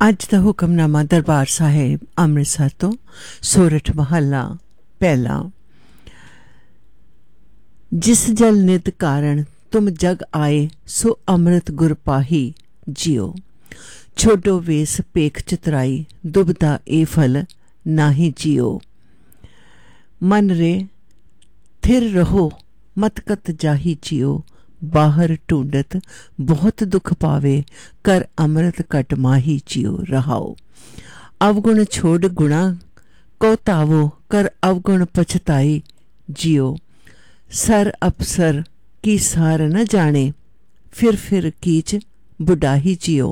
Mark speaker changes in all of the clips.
Speaker 1: ਅੱਜ ਦਾ ਹੁਕਮਨਾਮਾ ਦਰਬਾਰ ਸਾਹਿਬ ਅੰਮ੍ਰਿਤਸਰ ਤੋਂ ਸੋਰਠ ਮਹੱਲਾ ਪਹਿਲਾ। ਜਿਸ ਜਲ ਨਿਤ ਕਾਰਨ ਤੁਮ ਜਗ ਆਏ, ਸੋ ਅੰਮ੍ਰਿਤ ਗੁਰ ਪਾਹੀ ਜਿਉ। ਛੋਡੋ ਵੇਸ ਪੇਖ ਚਤਰਾਈ, ਦੁਬਦਾ ਇਹ ਫਲ ਨਾਹੀ ਜਿਉ। ਮਨ ਰੇ थिर रहो मत कत जाही जियो, बाहर ढूंढत बहुत दुख पावे, कर अमृत कट माही जियो रहाओ। अवगुण छोड़ गुणा को तावो, कर अवगुण पछताई जियो। सर अपसर की सार न जाने, फिर कीच बुढ़ाही जियो।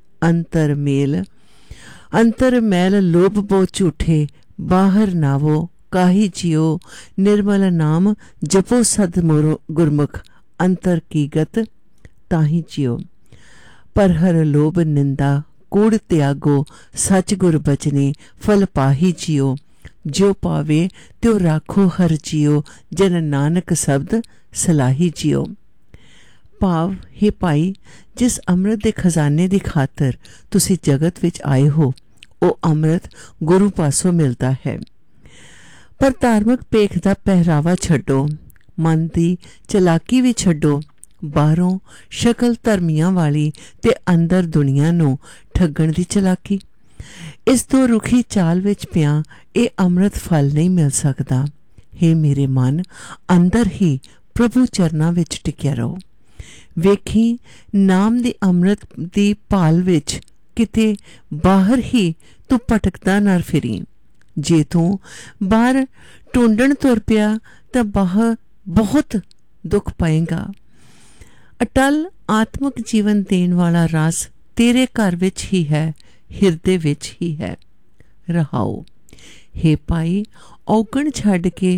Speaker 1: अंतर मैल लोभ बो झूठे, बाहर नावो काही जियो। निर्मल नाम जपो सद गुरमुख, अंतर की गत ताही जियो। पर हर लोभ निंदा कूड़ त्यागो, सच गुर बचने फल पाही जियो। जो पावे त्यो राखो हर जियो, जन नानक शब्द सलाही जियो। भाव हे भाई, जिस अमृत के खजाने की खातर तुसी जगत विच आए हो, वो अमृत गुरु पासों मिलता है। पर धार्मिक पेख का पहरावा छड्डो, मन की चलाकी भी छड्डो। बाहरों शक्ल धर्मियां वाली ते अंदर दुनिया नूं ठगण की चलाकी। इस तो रुखी चाल विच पिया ये अमृत फल नहीं मिल सकता। हे मेरे मन, अंदर ही प्रभु चरनां विच टिकिया रहो। वेखी नाम दी अमृत दी भाल विच किते बाहर ही तू भटकदा ना फिरी। जे तू बाहर ढूंढण तुर पिया तो बाहर बहुत दुख पाएगा। अटल आत्मक जीवन देने वाला रस तेरे घर विच ही है, हिरदे विच ही है। रहाओ। हे भाई, औगण छड्ड के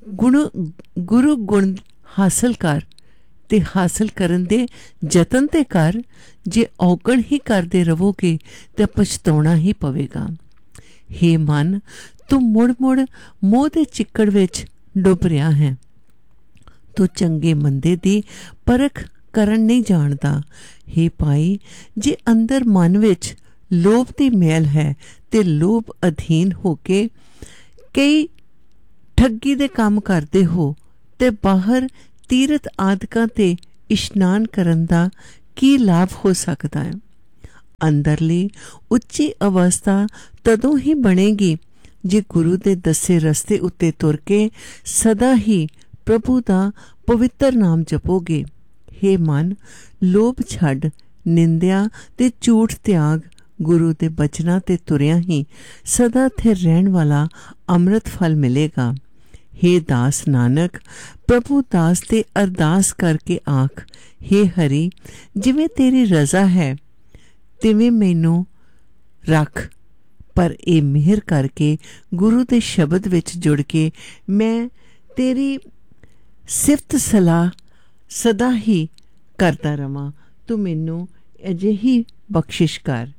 Speaker 1: गुरु गुण हासिल कर ते हासिल करन दे जतन ते कर। जे औगण ही करते रहोगे तो पछताउणा ही पवेगा। हे मन, तू मुड़ मुड़ मोह दे चिक्कड़ विच डुब रहा है। तू चंगे मंदे दी परख करन नहीं जानदा। हे भाई, जे अंदर मन विच लोभ दी मैल है ते लोभ अधीन होके कई ठगी दे काम करते हो, ते बाहर तीरथ आदिकां ते इशनान करन दा की लाभ हो सकता है। अंदरली उच्ची अवस्था तदों ही बनेगी जे गुरु दे दसे रस्ते उत्ते तुर के सदा ही प्रभु दा पवित्र नाम जपोगे। हे मन, लोभ छड्ड, निंदिया ते झूठ त्याग। गुरु दे बचना ते तुरिया ही सदा थिर रहन वाला अमृत फल मिलेगा। हे दास नानक, प्रभु दास ते अरदास करके आख, हे हरि, जिवें तेरी रजा है तिवें मैनू रख। पर ये मेहर करके गुरु दे शब्द विच जुड़ के मैं तेरी सिफत सलाह सदा ही करता रवां। तू मैनू अजिही बख्शिश कर।